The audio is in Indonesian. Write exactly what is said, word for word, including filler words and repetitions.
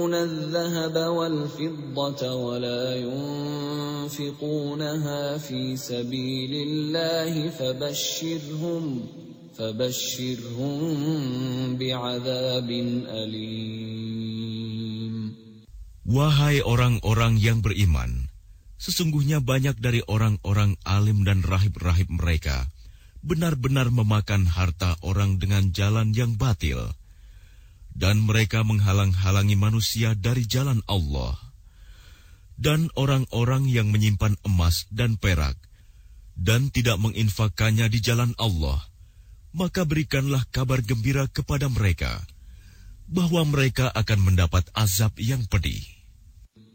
الذهب والفضة ولا ينفقونها في سبيل الله فبشرهم فبشرهم بعذاب أليم. Wahai orang-orang yang beriman, sesungguhnya banyak dari orang-orang alim dan rahib-rahib mereka benar-benar memakan harta orang dengan jalan yang batil, dan mereka menghalang-halangi manusia dari jalan Allah. Dan orang-orang yang menyimpan emas dan perak dan tidak menginfakkannya di jalan Allah, maka berikanlah kabar gembira kepada mereka bahwa mereka akan mendapat azab yang pedih.